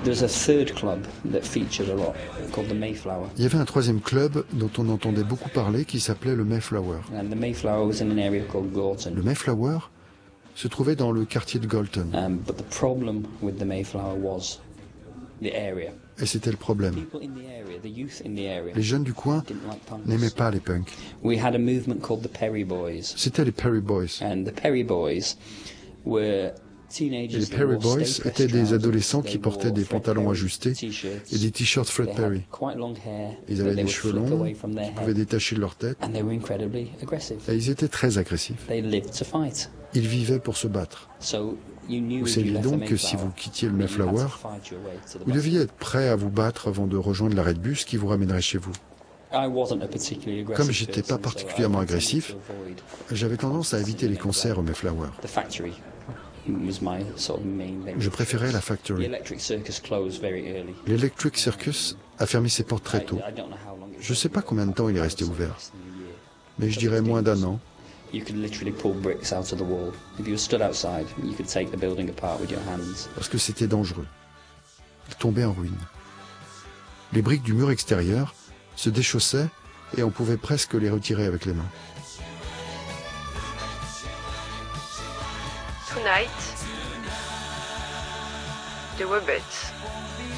There's a third club that featured a lot, called the Mayflower. Il y avait un troisième club dont on entendait beaucoup parler qui s'appelait le Mayflower. And the Mayflower was in an area called Gorton. Le Mayflower se trouvait dans le quartier de Galton. But the problem with the Mayflower was the area. Et c'était le problème. People in the area, the youth in the area, Les jeunes du coin didn't like punks. n'aimaient pas les punks. We had a movement called the Perry Boys. C'était les Perry Boys. And the Perry Boys were teenagers. Et les that Perry wore Boys stay-pressed étaient des trousers, adolescents they qui portaient wore des Fred pantalons Perry ajustés t-shirts. et des t-shirts Fred They Perry. had quite long hair Ils that avaient they des would cheveux flick longs, away from their ils pouvaient head. détacher de leur tête, And they were incredibly aggressive. et ils étaient très agressifs. They lived to fight. Ils vivaient pour se battre. So you knew Vous if you saviez left the donc que si Mayflower, vous quittiez le that you had to Mayflower, fight your way to the vous bus. deviez être prêt à vous battre avant de rejoindre l'arrêt de bus qui vous ramènerait chez vous. I wasn't a particularly aggressive Comme j'étais pas person, particulièrement so I tended agressif, to avoid j'avais tendance à éviter les concerts au Mayflower. the factory. Was my sort of main venue. Je préférais la The Factory. Electric Circus closed very early. L'Electric Circus a fermé ses portes très tôt. I don't know how long it Je ne sais pas combien de temps il est resté ouvert, was. mais je dirais moins d'1 an. You could literally pull bricks out of the wall. If you were stood outside, you could take the building apart with your hands. Parce que c'était dangereux. Il tombait en ruine. Les briques du mur extérieur se déchaussaient et on pouvait presque les retirer avec les mains. Tonight, the Wobbits.